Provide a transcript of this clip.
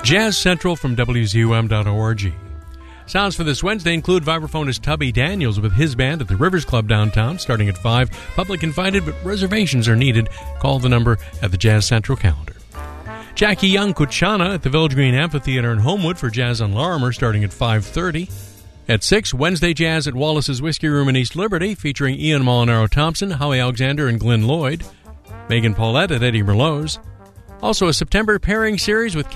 Jazz Central from WZUM.org. Sounds for this Wednesday include vibraphonist Tubby Daniels with his band at the Rivers Club downtown starting at 5. Public invited, but reservations are needed. Call the number at the Jazz Central calendar. Jackie Young Kuchana at the Village Green Amphitheater in Homewood for Jazz on Larimer starting at 5:30. At 6, Wednesday Jazz at Wallace's Whiskey Room in East Liberty featuring Ian Molinaro Thompson, Howie Alexander, and Glenn Lloyd. Megan Paulette at Eddie Merlot's. Also a September pairing series with